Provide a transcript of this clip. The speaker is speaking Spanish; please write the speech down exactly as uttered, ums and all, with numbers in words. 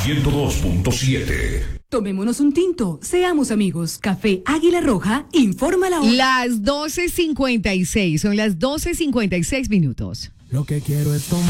ciento dos punto siete. Tomémonos un tinto, seamos amigos. Café Águila Roja, informa la hora. Las doce cincuenta y seis, son las doce cincuenta y seis minutos. Lo que quiero es tomar.